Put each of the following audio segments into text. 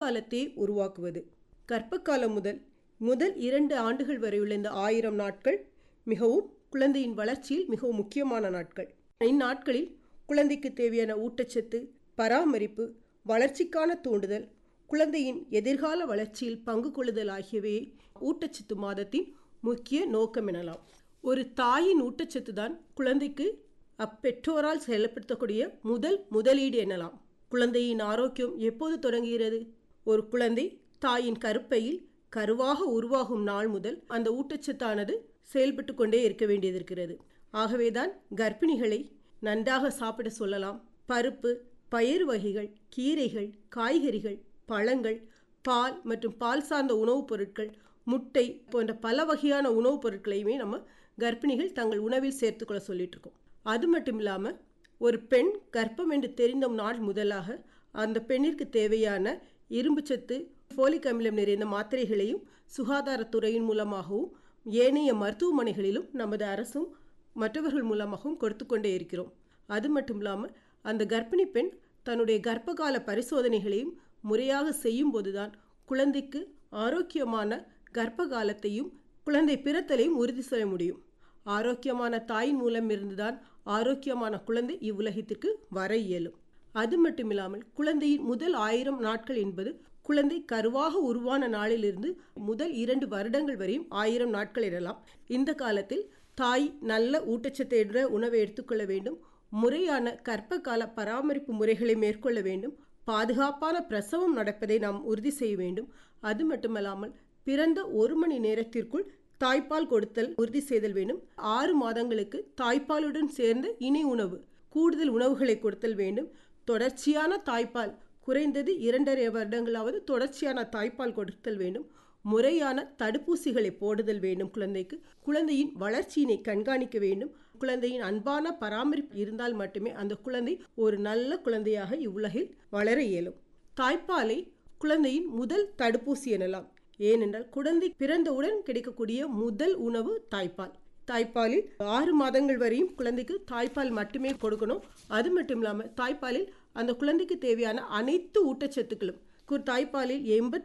காலத்தை உருவாக்குவது. கர்ப்ப காலம் முதல் 2 ஆண்டுகள் வரையுள்ள இந்த 1000 நாட்கள் மிகவும் குழந்தையின் வளர்ச்சியில் மிகவும் முக்கியமான நாட்கள். இந்நாட்களில் குழந்தைக்கு தேவையான ஊட்டச்சத்து, பராமரிப்பு, வளர்ச்சிக்கான தூண்டுதல், குழந்தையின் எதிர்கால வளர்ச்சியில் பங்கு கொள்ளுதல் ஆகியவை ஊட்டச்சத்து மாதத்தின் முக்கிய நோக்கம் எனலாம். ஒரு தாயின் ஊட்டச்சத்து தான் குழந்தைக்கு அப்பெற்றோரால் செயல்படுத்தக்கூடிய முதலீடு எனலாம். குழந்தையின் ஆரோக்கியம் எப்போது தொடங்குகிறது? ஒரு குழந்தை தாயின் கருப்பையில் கருவாக உருவாகும் நாள் முதல் அந்த ஊட்டச்சத்தானது செயல்பட்டு கொண்டே இருக்க வேண்டியதிருக்கிறது. ஆகவேதான் கர்ப்பிணிகளை நன்றாக சாப்பிட சொல்லலாம். பருப்பு, பயிறு வகைகள், கீரைகள், காய்கறிகள், பழங்கள், பால் மற்றும் பால் சார்ந்த உணவுப் பொருட்கள், முட்டை போன்ற பல வகையான உணவுப் பொருட்களையுமே நம்ம கர்ப்பிணிகள் தங்கள் உணவில் சேர்த்துக்கொள்ள சொல்லிட்டு இருக்கோம். அது மட்டும் இல்லாமல் ஒரு பெண் கர்ப்பம் என்று தெரிந்த நாள் முதலாக அந்த பெண்ணிற்கு தேவையான இரும்புச்சத்து, ஃபோலிக் அமிலம் நிறைந்த மாத்திரைகளையும் சுகாதாரத்துறையின் மூலமாகவும் ஏனைய மருத்துவமனைகளிலும் நமது அரசும் மற்றவர்கள் மூலமாகவும் கொடுத்து கொண்டே இருக்கிறோம். அது மட்டும் இல்லாமல் அந்த கர்ப்பிணி பெண் தன்னுடைய கர்ப்பகால பரிசோதனைகளையும் முறையாக செய்யும் போதுதான் குழந்தைக்கு ஆரோக்கியமான கர்ப்ப காலத்தையும் குழந்தை பிறத்தலையும் உறுதி செய்ய முடியும். ஆரோக்கியமான தாயின் மூலம் இருந்துதான் ஆரோக்கியமான குழந்தை இவ்வுலகத்திற்கு வர இயலும். அது மட்டுமில்லாமல் குழந்தையின் முதல் 1000 நாட்கள் என்பது குழந்தை கருவாக உருவான நாளிலிருந்து முதல் 2 வருடங்கள் வரையும் 1000 நாட்கள் எனலாம். இந்த காலத்தில் தாய் நல்ல ஊட்டச்சத்தை உணவை எடுத்துக்கொள்ள வேண்டும். முறையான கர்ப்ப கால பராமரிப்பு முறைகளை மேற்கொள்ள வேண்டும். பாதுகாப்பான பிரசவம் நடப்பதை நாம் உறுதி செய்ய வேண்டும். அது மட்டுமல்லாமல் பிறந்த 1 மணி நேரத்திற்குள் தாய்ப்பால் கொடுத்தல் உறுதி செய்தல் வேண்டும். 6 மாதங்களுக்கு தாய்ப்பாலுடன் சேர்ந்த இணை உணவு, கூடுதல் உணவுகளை கொடுத்தல் வேண்டும். தொடர்ச்சியான தாய்ப்பால், குறைந்தது 2.5 வருடங்களாவது தொடர்ச்சியான தாய்ப்பால் கொடுத்தல் வேண்டும். முறையான தடுப்பூசிகளை போடுதல் வேண்டும். குழந்தையின் வளர்ச்சியினை கண்காணிக்க வேண்டும். குழந்தையின் அன்பான பராமரிப்பு இருந்தால் மட்டுமே அந்த குழந்தை ஒரு நல்ல குழந்தையாக இவ்வுலகில் வளர இயலும். தாய்ப்பாலை குழந்தையின் முதல் தடுப்பூசி எனலாம். ஏனென்றால் குழந்தை பிறந்தவுடன் கிடைக்கக்கூடிய முதல் உணவு தாய்ப்பால். தாய்ப்பாலில் 6 மாதங்கள் வரையும் குழந்தைக்கு தாய்ப்பால் மட்டுமே கொடுக்கணும். அது மட்டும் இல்லாமல் தாய்ப்பாலில் அந்த குழந்தைக்கு தேவையான அனைத்து ஊட்டச்சத்துக்களும், தாய்ப்பாலில்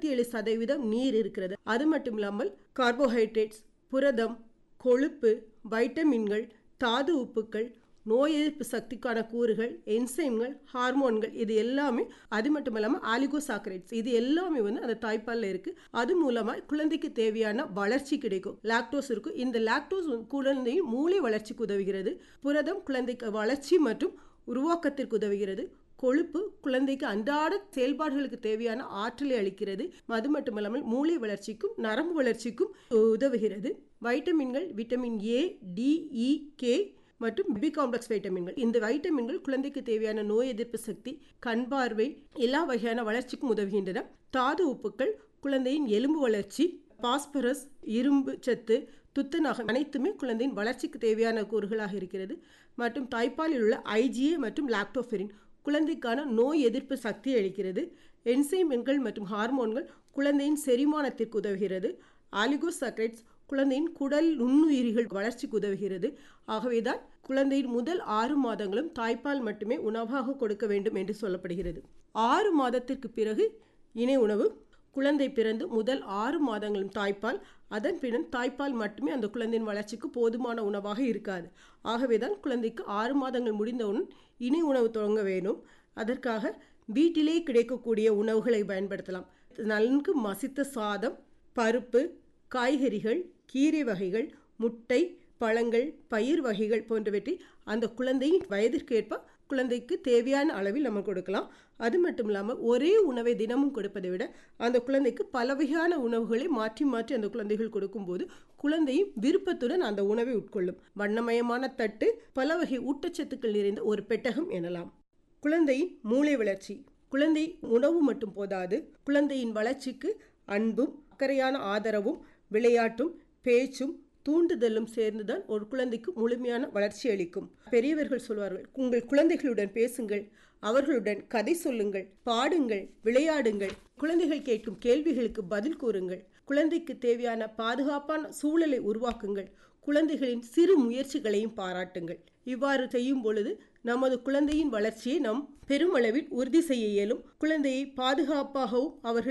87% நீர் இருக்கிறது. அது மட்டும் இல்லாமல் கார்போஹைட்ரேட்ஸ், புரதம், கொழுப்பு, வைட்டமின்கள், தாது உப்புக்கள், நோய் எதிர்ப்பு சக்திக்கான கூறுகள், என்சைம்கள், ஹார்மோன்கள், இது எல்லாமே, அது மட்டும் இல்லாமல் ஆலிகோசாக்கரைட்ஸ், இது எல்லாமே அந்த தாய்ப்பாலில் இருக்குது. அது மூலமாக குழந்தைக்கு தேவையான வளர்ச்சி கிடைக்கும். லாக்டோஸ் இருக்கும். இந்த லாக்டோஸ் குழந்தையின் மூளை வளர்ச்சிக்கு உதவுகிறது. புரதம் குழந்தைக்கு வளர்ச்சி மற்றும் உருவாக்கத்திற்கு உதவுகிறது. கொழுப்பு குழந்தைக்கு அன்றாட செயல்பாடுகளுக்கு தேவையான ஆற்றலை அளிக்கிறது. அது மட்டுமல்லாமல் மூளை வளர்ச்சிக்கும் நரம்பு வளர்ச்சிக்கும் உதவுகிறது. வைட்டமின்கள் vitamin A, D, E, K மற்றும் பி காம்ப்ளெக்ஸ் வைட்டமின்கள். இந்த வைட்டமின்கள் குழந்தைக்கு தேவையான நோய் எதிர்ப்பு சக்தி, கண் பார்வை, எல்லா வகையான வளர்ச்சிக்கும் உதவுகின்றன. தாது உப்புக்கள் குழந்தையின் எலும்பு வளர்ச்சி, பாஸ்பரஸ், இரும்பு சத்து, துத்தநாகம் அனைத்துமே குழந்தையின் வளர்ச்சிக்கு தேவையான கூறுகளாக இருக்கிறது. மற்றும் தாய்ப்பாலில் உள்ள ஐஜிஏ மற்றும் லாக்டோஃபெரின் குழந்தைக்கான நோய் எதிர்ப்பு சக்தி அளிக்கிறது. என்சைம்கள் மற்றும் ஹார்மோன்கள் குழந்தையின் செரிமானத்திற்கு உதவுகிறது. ஆலிகோசாக்கரைட்ஸ் குழந்தையின் குடல் நுண்ணுயிரிகள் வளர்ச்சிக்கு உதவுகிறது. ஆகவேதான் குழந்தையின் முதல் 6 மாதங்களும் தாய்ப்பால் மட்டுமே உணவாக கொடுக்க வேண்டும் என்று சொல்லப்படுகிறது. 6 மாதத்திற்கு பிறகு இணை உணவு. குழந்தை பிறந்து முதல் 6 மாதங்களும் தாய்ப்பால், அதன் பின்னர் தாய்ப்பால் மட்டுமே அந்த குழந்தையின் வளர்ச்சிக்கு போதுமான உணவாக இருக்காது. ஆகவேதான் குழந்தைக்கு 6 மாதங்கள் முடிந்தவுடன் இணை உணவு தொடங்க வேண்டும். அதற்காக வீட்டிலே கிடைக்கக்கூடிய உணவுகளை பயன்படுத்தலாம். நன்கு மசித்த சாதம், பருப்பு, காய்கறிகள், கீரை வகைகள், முட்டை, பழங்கள், பயிர் வகைகள் போன்றவற்றை அந்த குழந்தையின் வயதிற்கேற்ப குழந்தைக்கு தேவையான அளவில் நம்ம கொடுக்கலாம். அது மட்டும் இல்லாமல் ஒரே உணவை தினமும் கொடுப்பதை விட அந்த குழந்தைக்கு பல வகையான உணவுகளை மாற்றி மாற்றி அந்த குழந்தைகள் கொடுக்கும்போது குழந்தையும் விருப்பத்துடன் அந்த உணவை உட்கொள்ளும். வண்ணமயமான தட்டு, பல வகை ஊட்டச்சத்துக்கள் நிறைந்த ஒரு பெட்டகம் எனலாம். குழந்தையின் மூளை வளர்ச்சி. குழந்தை உணவு மட்டும் போதாது. குழந்தையின் வளர்ச்சிக்கு அன்பும் அக்கறையான ஆதரவும் விளையாட்டும் பேச்சும் தூண்டுதலும் சேர்ந்துதான் ஒரு குழந்தைக்கு முழுமையான வளர்ச்சி அளிக்கும். பெரியவர்கள் சொல்வார்கள், உங்கள் குழந்தைகளுடன் பேசுங்கள், அவர்களுடன் கதை சொல்லுங்கள், பாடுங்கள், விளையாடுங்கள், குழந்தைகள் கேட்கும் கேள்விகளுக்கு பதில் கூறுங்கள், குழந்தைக்கு தேவையான பாதுகாப்பான சூழலை உருவாக்குங்கள், குழந்தைகளின் சிறு முயற்சிகளையும் பாராட்டுங்கள். இவ்வாறு செய்யும் பொழுது நமது குழந்தையின் வளர்ச்சியை நாம் பெருமளவில் உறுதி செய்ய இயலும். குழந்தையை பாதுகாப்பாகவும் அவர்கள்